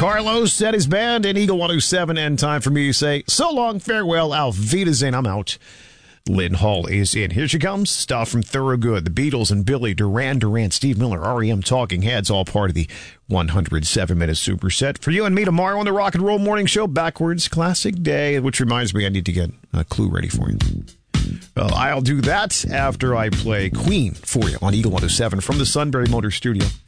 Carlos said his band in Eagle 107, and time for me to say so long, farewell, auf Wiedersehen, I'm out. Lynn Hall is in. Here she comes. Stuff from Thorogood, the Beatles and Billy, Duran Duran, Steve Miller, REM, Talking Heads, all part of the 107-minute superset. For you and me tomorrow on the Rock and Roll Morning Show, Backwards Classic Day, which reminds me I need to get a clue ready for you. Well, I'll do that after I play Queen for you on Eagle 107 from the Sunbury Motor Studio.